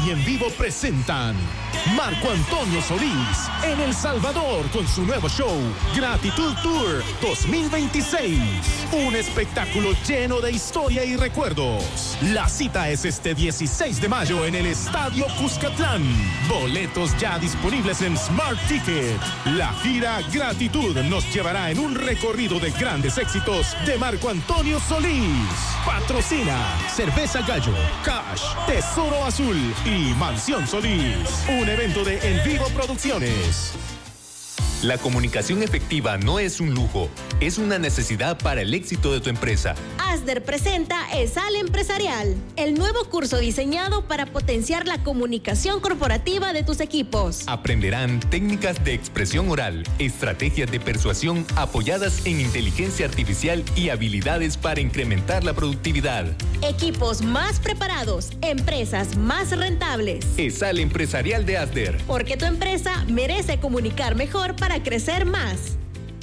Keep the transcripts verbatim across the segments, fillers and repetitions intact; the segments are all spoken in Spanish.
y En Vivo presentan Marco Antonio Solís en El Salvador con su nuevo show Gratitud Tour dos mil veintiséis. Un espectáculo lleno de historia y recuerdos. La cita es este dieciséis de mayo en el Estadio Cuscatlán. Boletos ya disponibles en Smart Ticket. La gira Gratitud nos llevará en un recorrido de grandes éxitos de Marco Antonio Solís. Patrocina Cerveza Gallo, Cash, Tesoro Azul y Mansión Solís. Un evento de En Vivo Producciones. La comunicación efectiva no es un lujo, es una necesidad para el éxito de tu empresa. Asder presenta ESAL Empresarial, el nuevo curso diseñado para potenciar la comunicación corporativa de tus equipos. Aprenderán técnicas de expresión oral, estrategias de persuasión apoyadas en inteligencia artificial y habilidades para incrementar la productividad. Equipos más preparados, empresas más rentables. ESAL Empresarial de Asder. Porque tu empresa merece comunicar mejor para crecer más.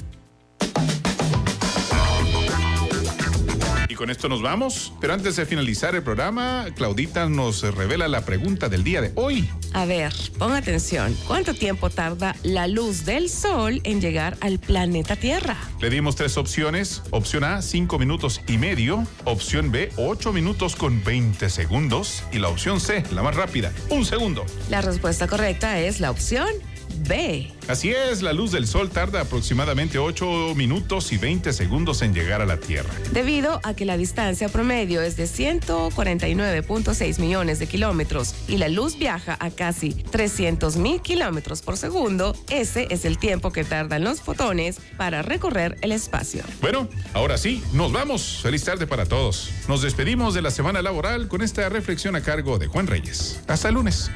Y con esto nos vamos, pero antes de finalizar el programa, Claudita nos revela la pregunta del día de hoy. A ver, pon atención. ¿Cuánto tiempo tarda la luz del sol en llegar al planeta Tierra? Le dimos tres opciones. Opción A, cinco minutos y medio. Opción B, ocho minutos con veinte segundos. Y la opción C, la más rápida, un segundo. La respuesta correcta es la opción B. Así es, la luz del sol tarda aproximadamente ocho minutos y veinte segundos en llegar a la Tierra. Debido a que la distancia promedio es de ciento cuarenta y nueve punto seis millones de kilómetros y la luz viaja a casi trescientos mil kilómetros por segundo, ese es el tiempo que tardan los fotones para recorrer el espacio. Bueno, ahora sí, nos vamos. Feliz tarde para todos. Nos despedimos de la semana laboral con esta reflexión a cargo de Juan Reyes. Hasta el lunes.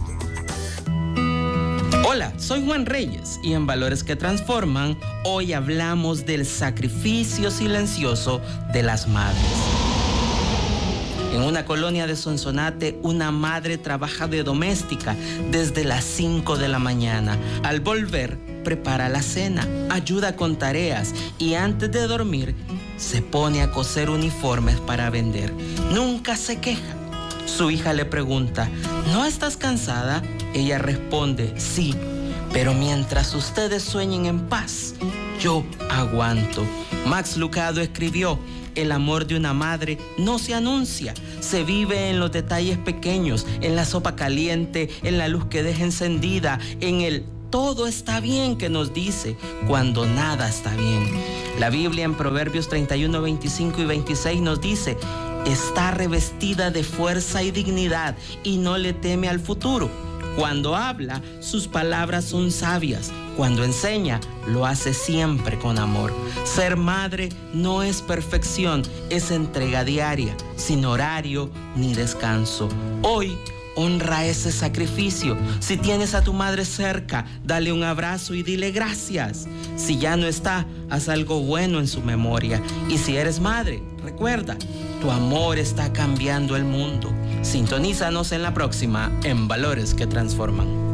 Hola, soy Juan Reyes y en Valores que Transforman hoy hablamos del sacrificio silencioso de las madres. En una colonia de Sonsonate, una madre trabaja de doméstica desde las cinco de la mañana. Al volver, prepara la cena, ayuda con tareas y antes de dormir, se pone a coser uniformes para vender. Nunca se queja. Su hija le pregunta, ¿no estás cansada? Ella responde, sí, pero mientras ustedes sueñen en paz, yo aguanto. Max Lucado escribió, el amor de una madre no se anuncia, se vive en los detalles pequeños, en la sopa caliente, en la luz que deja encendida, en el todo está bien que nos dice cuando nada está bien. La Biblia en Proverbios treinta y uno, veinticinco y veintiséis nos dice, está revestida de fuerza y dignidad y no le teme al futuro. Cuando habla, sus palabras son sabias. Cuando enseña, lo hace siempre con amor. Ser madre no es perfección, es entrega diaria, sin horario ni descanso. Hoy, honra ese sacrificio. Si tienes a tu madre cerca, dale un abrazo y dile gracias. Si ya no está, haz algo bueno en su memoria. Y si eres madre, recuerda, tu amor está cambiando el mundo. Sintonízanos en la próxima en Valores que Transforman.